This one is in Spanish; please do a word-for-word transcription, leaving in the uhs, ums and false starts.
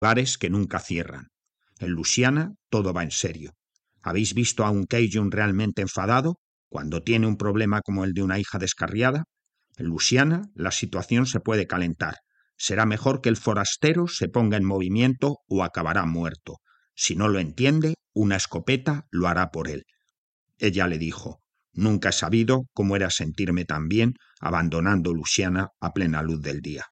bares que nunca cierran. En Luisiana todo va en serio. ¿Habéis visto a un Cajun realmente enfadado cuando tiene un problema como el de una hija descarriada? En Luisiana la situación se puede calentar. Será mejor que el forastero se ponga en movimiento o acabará muerto. Si no lo entiende, una escopeta lo hará por él. Ella le dijo: «Nunca he sabido cómo era sentirme tan bien abandonando Luisiana a plena luz del día».